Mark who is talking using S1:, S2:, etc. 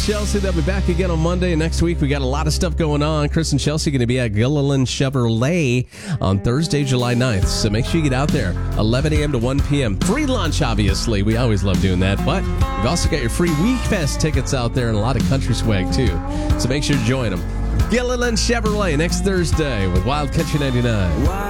S1: Chelsea, they'll be back again on Monday. Next week, we got a lot of stuff going on. Chris and Chelsea going to be at Gilliland Chevrolet on Thursday, July 9th. So make sure you get out there, 11 a.m. to 1 p.m. Free lunch, obviously. We always love doing that. But you've also got your free Week Fest tickets out there and a lot of country swag, too. So make sure to join them. Gilliland Chevrolet next Thursday with Wild Country 99.